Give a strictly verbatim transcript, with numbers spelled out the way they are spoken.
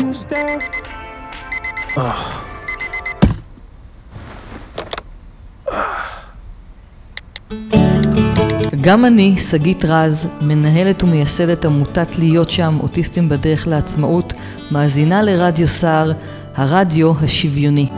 stay. גם אני, שגית רז, מנהלת ומייסדת עמותת להיות שם, אוטיסטים בדרך לעצמאות, מאזינה לרדיו סער, הרדיו השוויוני.